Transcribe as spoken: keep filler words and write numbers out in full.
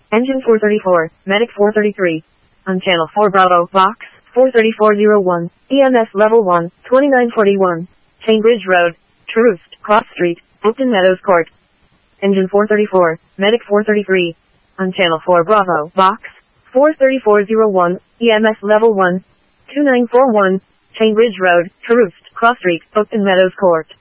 Engine four thirty-four, Medic four thirty-three. On Channel four Bravo, Box four thirty-four oh one, E M S Level one, twenty-nine forty-one. Cambridge Road, Troost, Cross Street, Oakton Meadows Court. Engine four thirty-four, Medic four thirty-three. On Channel four Bravo, Box four thirty-four oh one, E M S Level one, twenty-nine forty-one. Cambridge Road, Troost, Cross Street, Oakton Meadows Court.